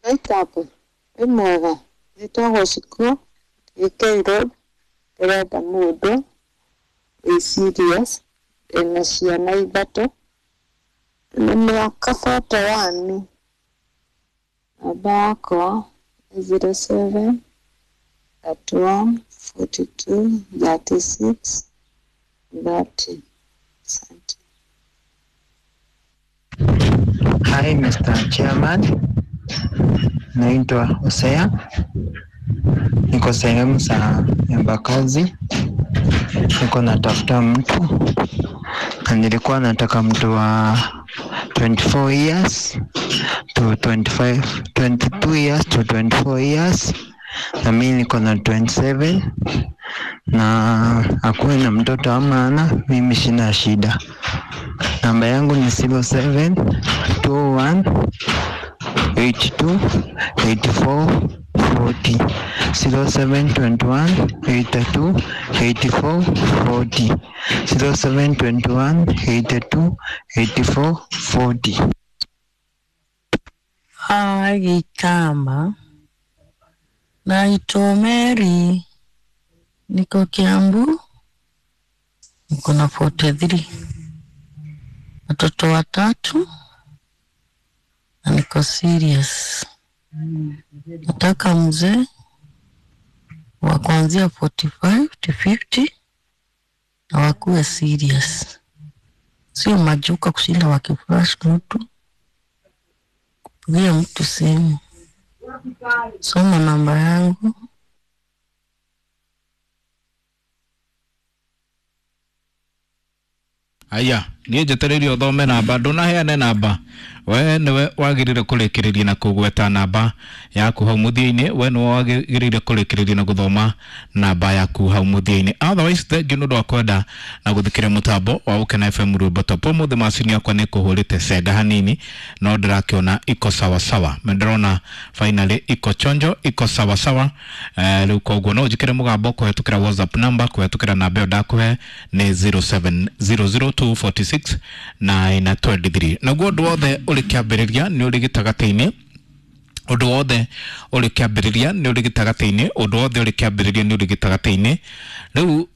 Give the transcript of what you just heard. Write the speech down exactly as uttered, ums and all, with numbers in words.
Etapo, imwega, nitagwo Shiko, Gikeiro, ndĩrenda mũndũ wĩ serious, ena ciana ithatũ, na mĩaka forty-one. Namba yakwa zero seven thirty-one forty-two thirty-six thirty. Asante. Hi Mister Chairman, naitwa Hosea, niko sehemu za Embakasi, niko natafuta mtu na nilikuwa nataka mtu wa twenty-four years to twenty-five, twenty-two years to twenty-four years, na mimi niko na twenty-seven, na akuwe na mtoto ama ana, mimi sina shida. Namba yangu ni zero seven two one eight two eight four four zero, zero seven two one eight two eight four four zero, zero seven two one eight two eight four four zero. Ai kama naitwa Mary, niko Kiambu, niko na forty-three, watoto watatu, na niko serious. Nataka mzee wa kuanzia forty-five to fifty na wakuwe serious, sio majuka kushinda wakiflash mtu, kupigia mtu simu. Soma namba yangu. Aya, niye jetererio thome namba, ndona heane namba. We niwe wagirire kurekereria na kugweta namba yaku hau muthia-ini, we niwe wagirire kurekereria na guthoma namba yaku hau muthia-ini. Otherwise the you know kwenda na guthikira mutambo wa Ukena F M Ruboto po muthe macini yakwa ni kuhurite cenda hanini, no ndirakiona iko sawa sawa. Menderona finally iko chonjo, iko sawa sawa. Eh riu koguo no njikire mugambo kuhetukira WhatsApp number, kuhetukira namba yo ndakuhe ni zero seven zero zero two four six nine two three. Naguo ndu wothe uri kiambiriria ni uri gitagati-ini, undu wothe uri kiambiriria ni uri gitagati-ini, undu wothe uri kiambiriria ni uri gitagati-ini. Riu